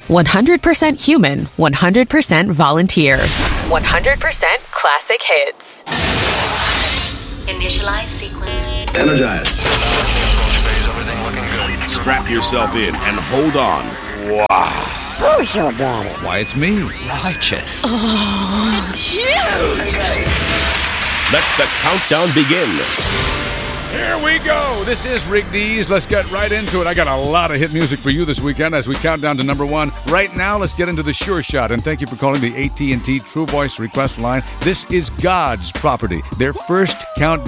100% human, 100% volunteer. 100% classic hits. Initialize sequence. Energize. Strap yourself in and hold on. Wow. Who's your daughter? Why, it's me. Righteous. Oh, it's huge! Let the countdown begin. Here we go. This is Rick Dees. Let's get right into it. I got a lot of hit music for you this weekend as we count down to number one. Right now, let's get into the Sure Shot. And thank you for calling the AT&T True Voice request line. This is God's Property, their first countdown.